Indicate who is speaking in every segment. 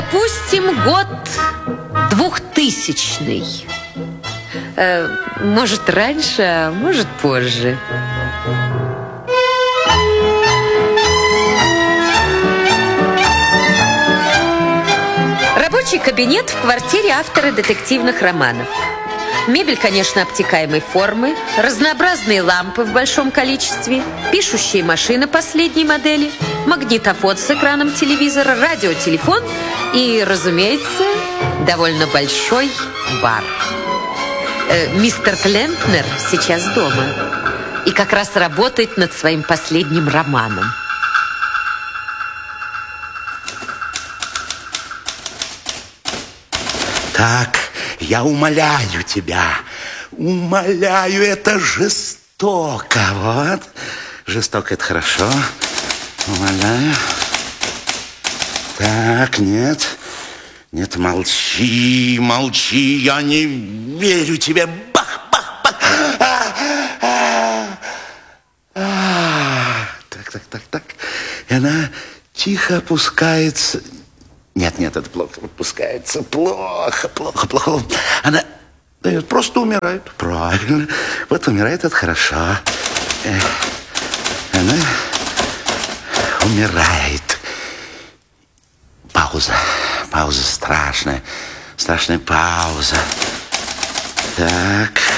Speaker 1: Допустим, год 2000-й. Может, раньше, а может, позже. Рабочий кабинет в квартире автора детективных романов. Мебель, конечно, обтекаемой формы, разнообразные лампы в большом количестве, пишущая машина последней модели, магнитофон с экраном телевизора, радиотелефон и, разумеется, довольно большой бар. Мистер Клемпнер сейчас дома и как раз работает над своим последним романом.
Speaker 2: Так, я умоляю тебя, умоляю, это жестоко, вот. Жестоко, это хорошо. Умоляю. Так, нет. Нет, молчи, молчи, я не верю тебе. Бах, бах, бах. Так. И она тихо опускается. Нет, это плохо опускается. Плохо. Она просто умирает. Правильно. Вот умирает, это хорошо. Она умирает. Пауза страшная. Страшная пауза. Так.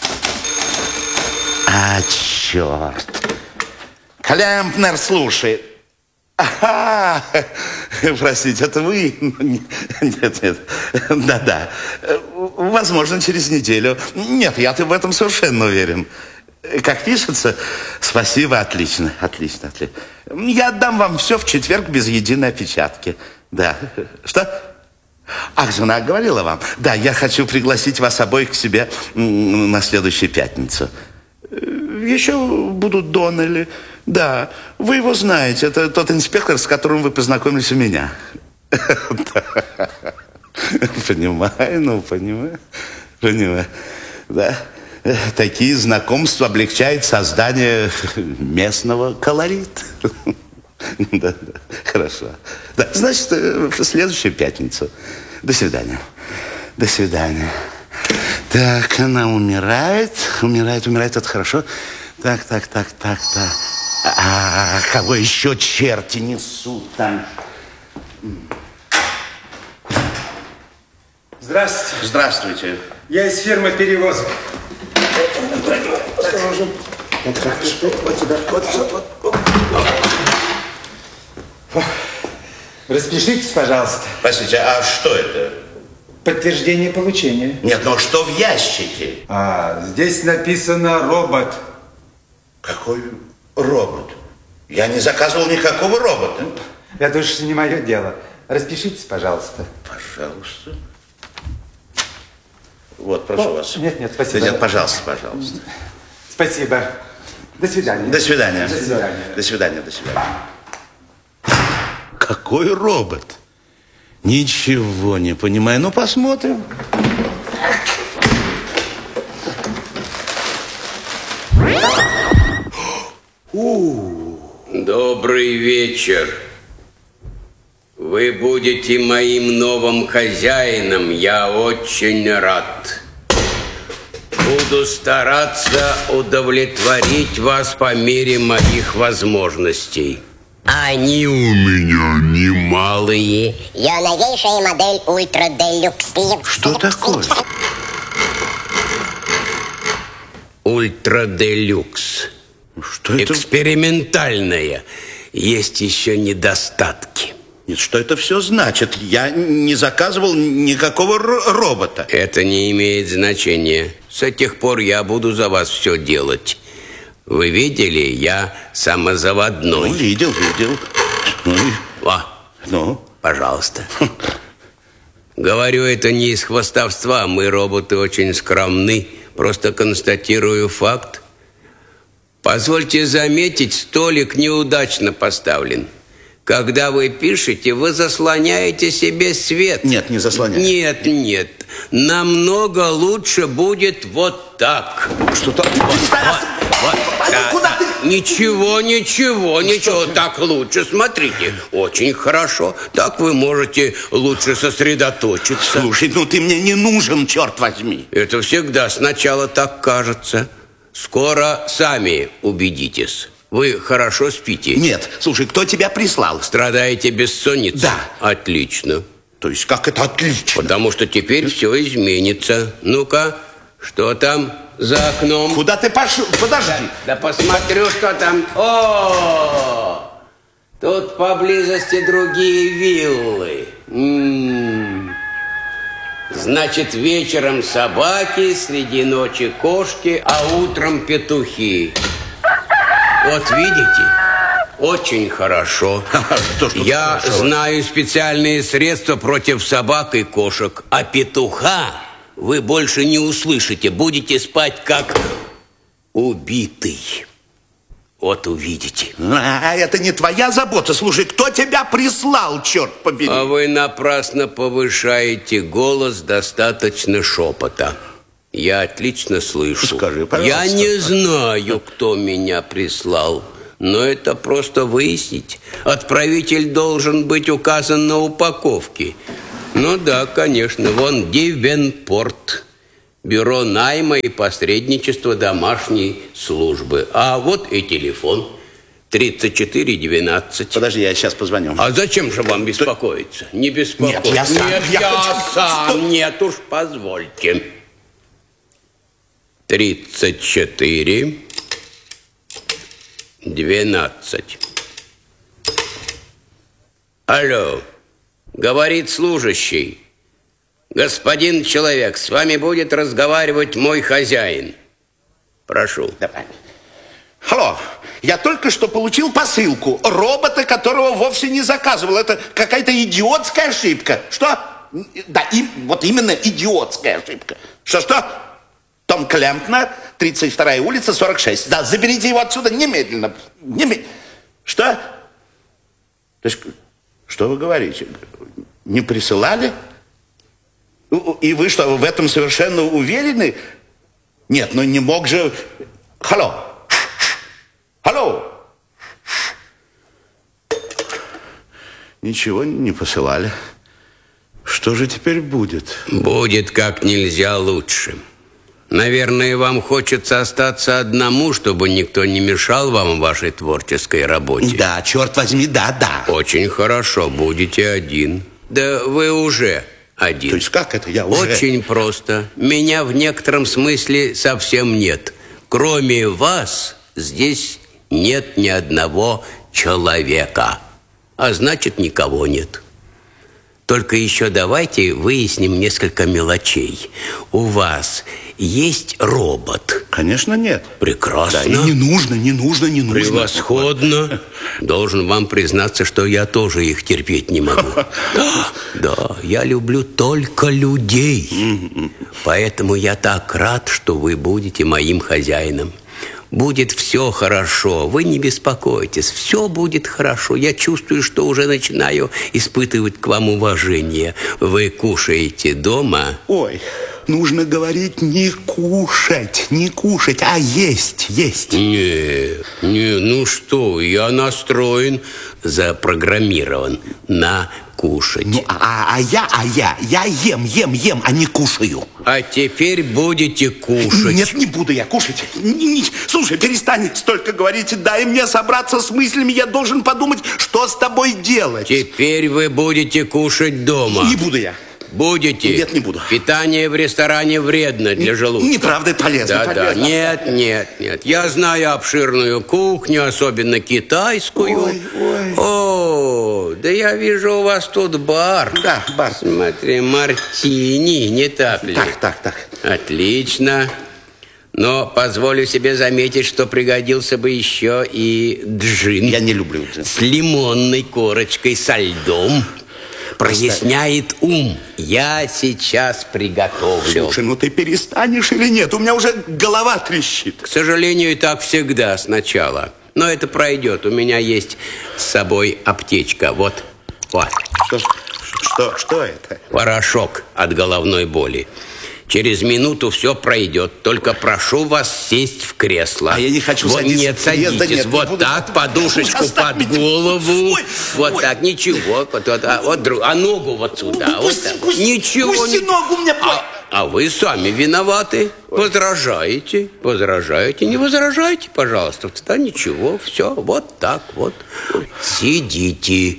Speaker 2: Черт. Клемпнер слушает. Ага, простите, это вы? Нет. Да. Возможно, через неделю. Нет, я-то в этом совершенно уверен. Как пишется? Спасибо, отлично. Я отдам вам все в четверг без единой опечатки. Да. Что? Ах, жена говорила вам. Да, я хочу пригласить вас обоих к себе на следующую пятницу. Еще будут Доннелли. Да, вы его знаете. Это тот инспектор, с которым вы познакомились у меня. Понимаю. Да. Такие знакомства облегчают создание местного колорита. Да, хорошо. Да, значит, в следующую пятницу. До свидания. Так, она умирает, это хорошо. Так. Кого еще черти несут там?
Speaker 3: Здравствуйте.
Speaker 2: Здравствуйте.
Speaker 3: Я из фирмы перевозок. Распишитесь, пожалуйста.
Speaker 2: Простите, а что это?
Speaker 3: Подтверждение получения.
Speaker 2: Нет, но что в ящике?
Speaker 3: Здесь написано «робот».
Speaker 2: Какой робот? Я не заказывал никакого робота.
Speaker 3: Это уж не мое дело. Распишитесь, пожалуйста.
Speaker 2: Пожалуйста. Вот, прошу вас.
Speaker 3: Нет, спасибо.
Speaker 2: Нет, пожалуйста.
Speaker 3: Спасибо. До свидания.
Speaker 2: До свидания. Какой робот? Ничего не понимаю. Ну, посмотрим.
Speaker 4: Добрый вечер. Вы будете моим новым хозяином. Я очень рад. Буду стараться удовлетворить вас по мере моих возможностей. Они у меня немалые.
Speaker 5: Я новейшая модель Ультра Делюкс.
Speaker 2: Что такое?
Speaker 4: Ультра Делюкс.
Speaker 2: Что это?
Speaker 4: Экспериментальная. Есть еще недостатки.
Speaker 2: Нет, что это все значит? Я не заказывал никакого робота.
Speaker 4: Это не имеет значения. С тех пор я буду за вас все делать. Вы видели, я самозаводной.
Speaker 2: Ну, видел.
Speaker 4: Пожалуйста. Говорю это не из хвастовства. Мы, роботы, очень скромны. Просто констатирую факт. Позвольте заметить, столик неудачно поставлен. Когда вы пишете, вы заслоняете себе свет.
Speaker 2: Нет, не заслоняю.
Speaker 4: Нет. Намного лучше будет вот так.
Speaker 2: Что-то...
Speaker 4: Вот. Да,
Speaker 2: Куда
Speaker 4: да.
Speaker 2: ты?
Speaker 4: Ничего. Так лучше. Смотрите, очень хорошо. Так вы можете лучше сосредоточиться.
Speaker 2: Слушай, ну ты мне не нужен, черт возьми.
Speaker 4: Это всегда сначала так кажется. Скоро сами убедитесь. Вы хорошо спите?
Speaker 2: Нет, слушай, кто тебя прислал?
Speaker 4: Страдаете бессонницей?
Speaker 2: Да.
Speaker 4: Отлично.
Speaker 2: То есть как это отлично?
Speaker 4: Потому что теперь все изменится. Ну-ка, что там за окном?
Speaker 2: Куда ты пошел? Подожди.
Speaker 4: Да посмотрю, что там. О, тут поблизости другие виллы. Значит, вечером собаки, среди ночи кошки, а утром петухи. Вот видите? Очень хорошо. Я знаю специальные средства против собак и кошек. А петуха вы больше не услышите. Будете спать как убитый. Вот увидите.
Speaker 2: А это не твоя забота. Слушай, кто тебя прислал, черт побери?
Speaker 4: А вы напрасно повышаете голос, достаточно шепота. Я отлично слышу.
Speaker 2: Скажи, пожалуйста.
Speaker 4: Я не знаю, кто меня прислал. Но это просто выяснить. Отправитель должен быть указан на упаковке. Ну да, конечно. Вон Дивенпорт. Бюро найма и посредничества домашней службы. А вот и телефон. 3412.
Speaker 2: Подожди, я сейчас позвоню.
Speaker 4: А зачем же вам беспокоиться? Не беспокойтесь.
Speaker 2: Нет, я сам.
Speaker 4: Я сам. Нет уж, позвольте. 34 12. Алло, говорит служащий. Господин человек, с вами будет разговаривать мой хозяин. Прошу.
Speaker 2: Давай. Алло, я только что получил посылку. Робота, которого вовсе не заказывал. Это какая-то идиотская ошибка. Что? Да, вот именно идиотская ошибка. Что? Том Клемпнер, 32-я улица, 46. Да, заберите его отсюда немедленно. Что? То есть, что вы говорите? Не присылали? И вы что, в этом совершенно уверены? Нет, ну не мог же... Алло! Ничего не посылали. Что же теперь будет?
Speaker 4: Будет как нельзя лучше. Наверное, вам хочется остаться одному, чтобы никто не мешал вам в вашей творческой работе.
Speaker 2: Да, черт возьми, да.
Speaker 4: Очень хорошо, будете один. Да вы уже один.
Speaker 2: То есть как это я уже?
Speaker 4: Очень просто. Меня в некотором смысле совсем нет. Кроме вас здесь нет ни одного человека. А значит, никого нет. Только еще давайте выясним несколько мелочей. У вас есть робот?
Speaker 2: Конечно, нет.
Speaker 4: Прекрасно.
Speaker 2: Да, и не нужно.
Speaker 4: Превосходно. Должен вам признаться, что я тоже их терпеть не могу. Да, я люблю только людей. Поэтому я так рад, что вы будете моим хозяином. Будет все хорошо, вы не беспокойтесь, все будет хорошо. Я чувствую, что уже начинаю испытывать к вам уважение. Вы кушаете дома?
Speaker 2: Ой, нужно говорить не кушать, а есть.
Speaker 4: Ну что, я настроен, запрограммирован на кушать.
Speaker 2: Ну, я ем, а не кушаю.
Speaker 4: А теперь будете кушать.
Speaker 2: Нет, не буду я кушать. Слушай, перестань столько говорить. Дай мне собраться с мыслями. Я должен подумать, что с тобой делать.
Speaker 4: Теперь вы будете кушать дома.
Speaker 2: Не буду я.
Speaker 4: Будете?
Speaker 2: Нет, не буду.
Speaker 4: Питание в ресторане вредно для желудка.
Speaker 2: Неправда, полезно.
Speaker 4: Да. Нет. Я знаю обширную кухню, особенно китайскую. О, да я вижу, у вас тут бар.
Speaker 2: Да, бар.
Speaker 4: Смотри, мартини, не так ли?
Speaker 2: Так.
Speaker 4: Отлично. Но позволю себе заметить, что пригодился бы еще и джин.
Speaker 2: Я не люблю джин.
Speaker 4: С лимонной корочкой, со льдом. Проясняет ум. Я сейчас приготовлю.
Speaker 2: Слушай, ну ты перестанешь или нет? У меня уже голова трещит.
Speaker 4: К сожалению, и так всегда сначала. Но это пройдет. У меня есть с собой аптечка. Вот.
Speaker 2: Что это?
Speaker 4: Порошок от головной боли. Через минуту все пройдет. Только прошу вас сесть в кресло.
Speaker 2: А я не хочу
Speaker 4: вот,
Speaker 2: садиться.
Speaker 4: Нет, садитесь.
Speaker 2: Да нет,
Speaker 4: вот
Speaker 2: буду...
Speaker 4: так, подушечку под голову. Ой, вот ой. Так, ничего. А ногу вот сюда.
Speaker 2: Пусти,
Speaker 4: вот
Speaker 2: пусти,
Speaker 4: ничего.
Speaker 2: Пусти ногу мне.
Speaker 4: А вы сами виноваты. Возражаете. Не возражайте, пожалуйста. Да ничего, все, вот так вот. Сидите.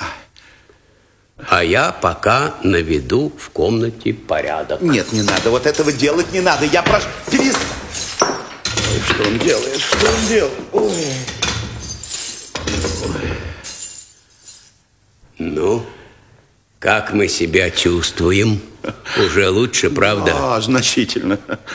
Speaker 4: А я пока наведу в комнате порядок.
Speaker 2: Нет, не надо, вот этого делать не надо. Я прошу, перестань. Что он делает? Ой.
Speaker 4: Ну, как мы себя чувствуем? Уже лучше, правда?
Speaker 2: Значительно.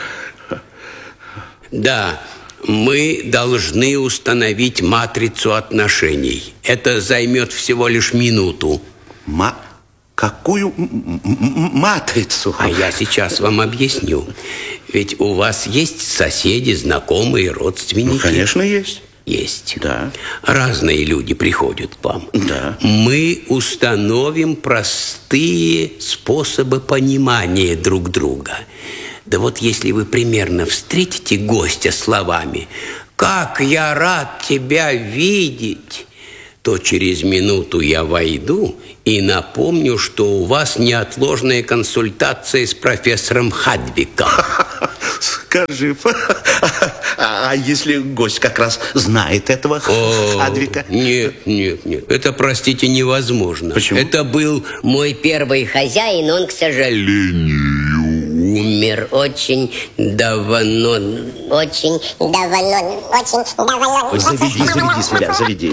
Speaker 4: Да, мы должны установить матрицу отношений. Это займет всего лишь минуту.
Speaker 2: Какую матрицу?
Speaker 4: А я сейчас вам объясню. Ведь у вас есть соседи, знакомые, родственники?
Speaker 2: Ну, конечно, есть.
Speaker 4: Есть.
Speaker 2: Да.
Speaker 4: Разные люди приходят к вам.
Speaker 2: Да.
Speaker 4: Мы установим простые способы понимания друг друга. Да вот если вы примерно встретите гостя словами «Как я рад тебя видеть!», то через минуту я войду и напомню, что у вас неотложная консультация с профессором Хадвиком.
Speaker 2: Скажи, а если гость как раз знает этого Хадвика?
Speaker 4: Нет. Это, простите, невозможно.
Speaker 2: Почему?
Speaker 4: Это был
Speaker 5: мой первый хозяин, он, к сожалению, умер очень давно.
Speaker 2: Заведи.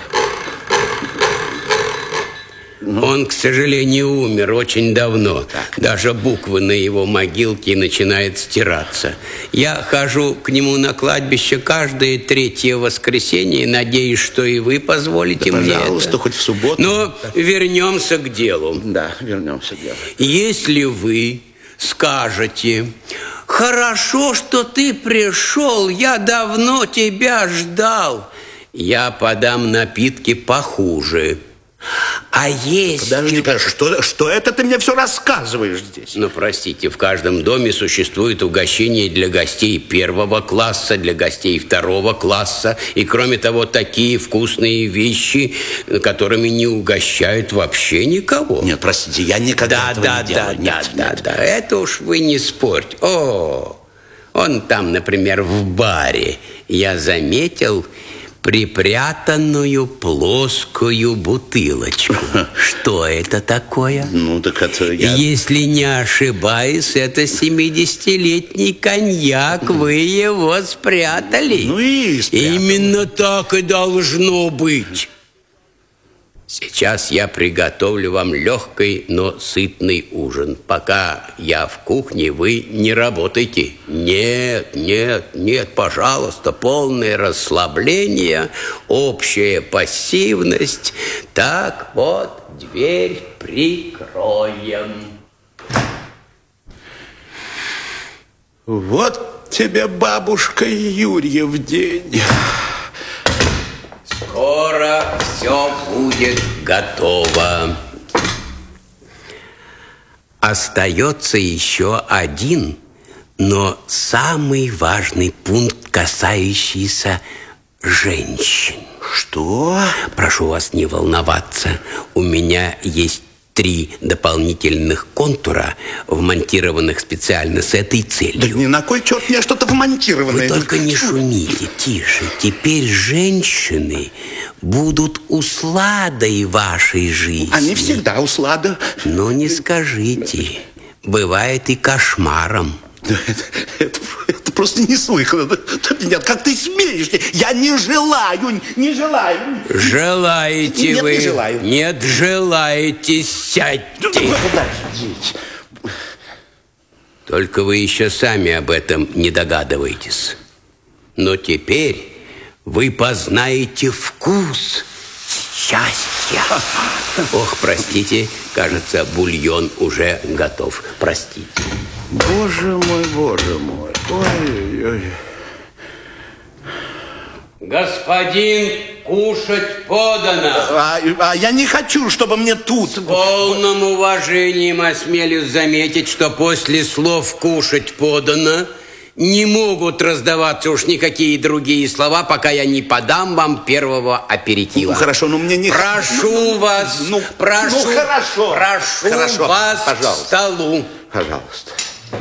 Speaker 4: Он, к сожалению, умер очень давно.
Speaker 2: Так.
Speaker 4: Даже буквы на его могилке начинают стираться. Я хожу к нему на кладбище каждое 3-е воскресенье. Надеюсь, что и вы позволите мне это.
Speaker 2: Пожалуйста, хоть в субботу.
Speaker 4: Но вернемся к делу.
Speaker 2: Да, вернемся к делу.
Speaker 4: Если вы скажете: «Хорошо, что ты пришел, я давно тебя ждал», я подам напитки похуже. А если...
Speaker 2: Подожди, что это ты мне все рассказываешь здесь?
Speaker 4: Ну, простите, в каждом доме существует угощение для гостей 1-го класса, для гостей 2-го класса. И, кроме того, такие вкусные вещи, которыми не угощают вообще никого.
Speaker 2: Нет, простите, я никогда этого не делаю.
Speaker 4: Да, это уж вы не спорьте. Он там, например, в баре, я заметил припрятанную плоскую бутылочку. Что это такое?
Speaker 2: Ну, так это я...
Speaker 4: Если не ошибаюсь, это 70-летний коньяк. Вы его спрятали.
Speaker 2: Ну и спрятал.
Speaker 4: Именно так и должно быть. Сейчас я приготовлю вам легкий, но сытный ужин. Пока я в кухне, вы не работайте. Нет, пожалуйста, полное расслабление, общая пассивность. Так, вот, дверь прикроем.
Speaker 2: Вот тебе, бабушка, Юрьев день.
Speaker 4: Скоро все будет готово. Остается еще один, но самый важный пункт, касающийся женщин.
Speaker 2: Что?
Speaker 4: Прошу вас не волноваться. У меня есть 3 дополнительных контура, вмонтированных специально с этой целью.
Speaker 2: Да ни на кой черт мне что-то вмонтированное.
Speaker 4: Вы только не шумите, тише. Теперь женщины будут усладой вашей жизни.
Speaker 2: Они всегда услада.
Speaker 4: Но не скажите. Бывает и кошмаром.
Speaker 2: Это просто неслыханно. Нет, как ты смеешь? Я не желаю.
Speaker 4: Желаете
Speaker 2: Нет,
Speaker 4: вы?
Speaker 2: не желаю.
Speaker 4: Нет, желаете, сядьте. Только вы еще сами об этом не догадываетесь. Но теперь вы познаете вкус счастья. Ох, простите, кажется, бульон уже готов. Простите.
Speaker 2: Боже мой. Ой-ой-ой.
Speaker 4: Господин, кушать подано.
Speaker 2: А я не хочу, чтобы мне тут...
Speaker 4: С полным уважением осмелюсь заметить, что после слов «кушать подано» не могут раздаваться уж никакие другие слова, пока я не подам вам первого аперитива.
Speaker 2: Ну, хорошо, но мне не...
Speaker 4: Прошу вас, прошу вас
Speaker 2: пожалуйста.
Speaker 4: к столу.
Speaker 2: Пожалуйста.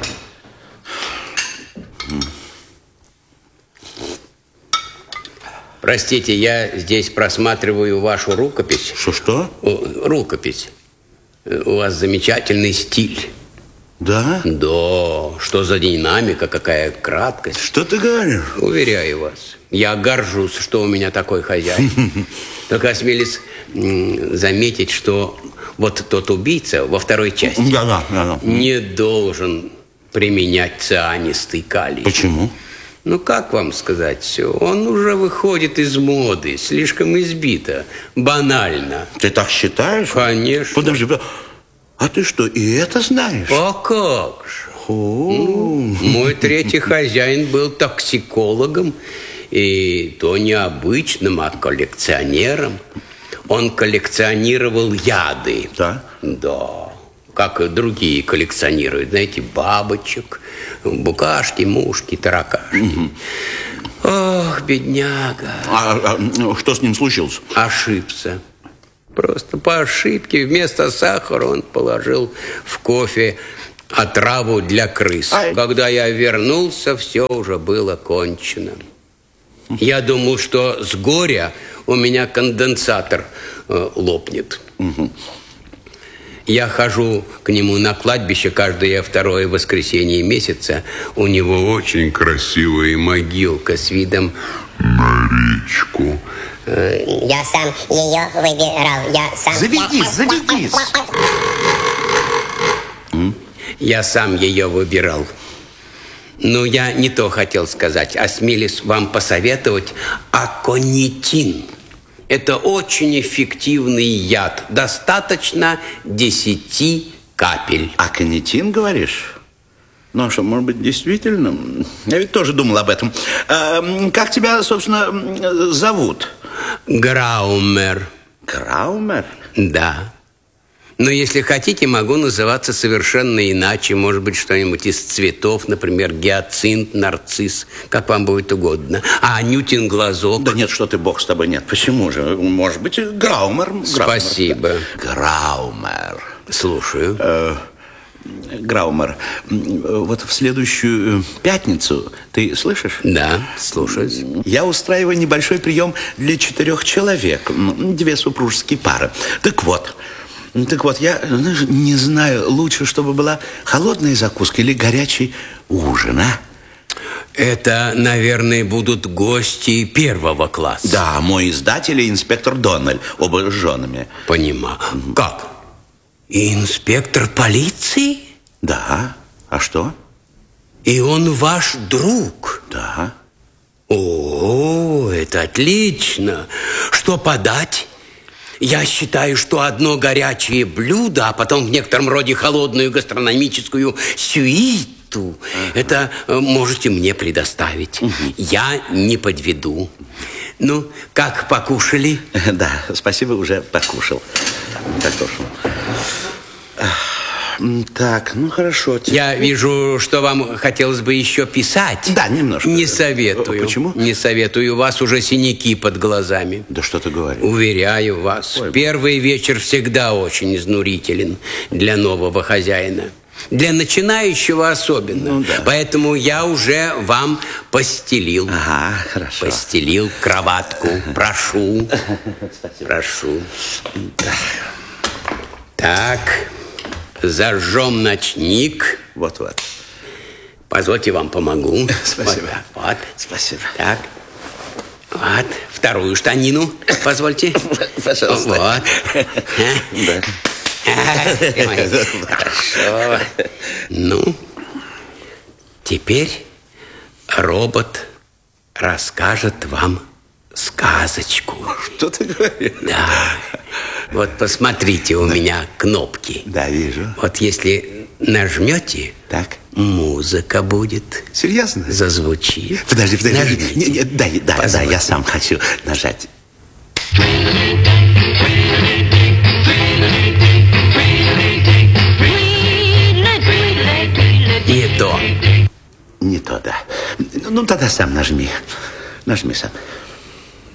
Speaker 4: Простите, я здесь просматриваю вашу рукопись.
Speaker 2: Что?
Speaker 4: Рукопись. У вас замечательный стиль.
Speaker 2: Да?
Speaker 4: Да, что за динамика, какая краткость.
Speaker 2: Что ты говоришь?
Speaker 4: Уверяю вас, я горжусь, что у меня такой хозяин. Только осмелюсь заметить, что вот тот убийца во второй части не должен применять цианистый калий.
Speaker 2: Почему?
Speaker 4: Ну, как вам сказать, он уже выходит из моды, слишком избито, банально.
Speaker 2: Ты так считаешь?
Speaker 4: Конечно.
Speaker 2: Подожди, а ты что, и это знаешь?
Speaker 4: А как же? Мой третий хозяин был токсикологом, и то не обычным, а коллекционером. Он коллекционировал яды.
Speaker 2: Да?
Speaker 4: Да. Как и другие коллекционируют, знаете, бабочек, букашки, мушки, таракашки. Ох, бедняга.
Speaker 2: А что с ним случилось?
Speaker 4: Ошибся. Просто по ошибке вместо сахара он положил в кофе отраву для крыс. Когда я вернулся, все уже было кончено. Я думал, что с горя у меня конденсатор лопнет. Я хожу к нему на кладбище каждое второе воскресенье месяца. У него очень красивая могилка с видом на речку.
Speaker 5: Я сам ее выбирал.
Speaker 2: Заведись.
Speaker 4: Я сам ее выбирал. Но я не то хотел сказать. Осмелюсь вам посоветовать аконитин. Это очень эффективный яд. Достаточно 10 капель.
Speaker 2: Аконитин, говоришь? Ну, что, может быть, действительно? Я ведь тоже думал об этом. Как тебя, собственно, зовут?
Speaker 4: Граумер.
Speaker 2: Граумер?
Speaker 4: Да. Но если хотите, могу называться совершенно иначе. Может быть, что-нибудь из цветов, например, гиацинт, нарцисс, как вам будет угодно. А Анютин глазок?
Speaker 2: Да нет, что ты, бог с тобой, нет. Почему же? Может быть, Граумер.
Speaker 4: Спасибо.
Speaker 2: Граумер.
Speaker 4: Слушаю.
Speaker 2: Граумер, вот в следующую пятницу, ты слышишь?
Speaker 4: Да, слушаюсь.
Speaker 2: Я устраиваю небольшой прием для 4 человек, 2 супружеские пары. Так вот, я не знаю, лучше, чтобы была холодная закуска или горячий ужин, а?
Speaker 4: Это, наверное, будут гости первого класса.
Speaker 2: Да, мой издатель и инспектор Доннель, оба с женами.
Speaker 4: Понимаю. Как? Инспектор полиции?
Speaker 2: Да. А что?
Speaker 4: И он ваш друг?
Speaker 2: Да.
Speaker 4: О, это отлично. Что подать? Я считаю, что одно горячее блюдо, а потом в некотором роде холодную гастрономическую сюиту, это можете мне предоставить. Я не подведу. Ну, как покушали?
Speaker 2: Да, спасибо, уже покушал. Так, ну хорошо.
Speaker 4: Я вижу, что вам хотелось бы еще писать.
Speaker 2: Да, немножко.
Speaker 4: Не советую.
Speaker 2: Почему?
Speaker 4: Не советую. У вас уже синяки под глазами.
Speaker 2: Да что ты говоришь?
Speaker 4: Уверяю вас, первый вечер всегда очень изнурителен для нового хозяина. Для начинающего особенно.
Speaker 2: Ну, да.
Speaker 4: Поэтому я уже вам постелил.
Speaker 2: Ага, хорошо.
Speaker 4: Постелил кроватку. Прошу.
Speaker 2: Спасибо.
Speaker 4: Прошу. Так. Зажжем ночник.
Speaker 2: Вот.
Speaker 4: Позвольте, вам помогу.
Speaker 2: Спасибо.
Speaker 4: Вот.
Speaker 2: Спасибо.
Speaker 4: Так. Вот. Вторую штанину. Позвольте.
Speaker 2: Пожалуйста.
Speaker 4: Вот.
Speaker 2: Да.
Speaker 4: Хорошо. Ну, теперь робот расскажет вам сказочку.
Speaker 2: Что ты говоришь?
Speaker 4: Да. Вот посмотрите, у меня кнопки.
Speaker 2: Да, вижу.
Speaker 4: Вот если нажмете,
Speaker 2: Так.
Speaker 4: Музыка будет.
Speaker 2: Серьезно?
Speaker 4: Зазвучит.
Speaker 2: Подожди.
Speaker 4: Нажмите.
Speaker 2: Да, я сам хочу нажать.
Speaker 4: Не то.
Speaker 2: Не то, да. Ну, тогда сам нажми. Нажми сам.